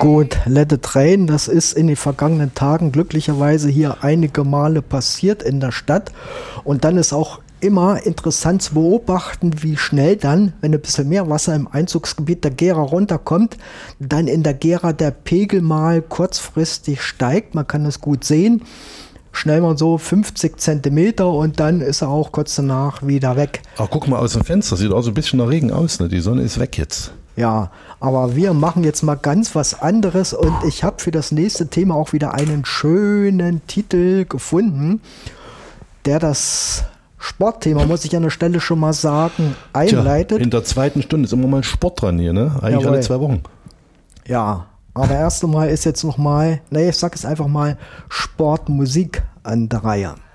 Gut, Let It Rain, das ist in den vergangenen Tagen glücklicherweise hier einige Male passiert in der Stadt. Und dann ist auch immer interessant zu beobachten, wie schnell dann, wenn ein bisschen mehr Wasser im Einzugsgebiet der Gera runterkommt, dann in der Gera der Pegel mal kurzfristig steigt. Man kann das gut sehen. Schnell mal so 50 Zentimeter und dann ist er auch kurz danach wieder weg. Ach, guck mal aus dem Fenster, sieht auch so ein bisschen nach Regen aus, ne? Die Sonne ist weg jetzt. Ja, aber wir machen jetzt mal ganz was anderes und ich habe für das nächste Thema auch wieder einen schönen Titel gefunden, der das Sportthema, muss ich an der Stelle schon mal sagen, einleitet. Tja, in der zweiten Stunde ist immer mal Sport dran hier, ne? Eigentlich Jawohl. alle 2 Wochen. Ja, aber erst einmal ist jetzt noch mal, ich sag es einfach mal, Sportmusik an der Reihe.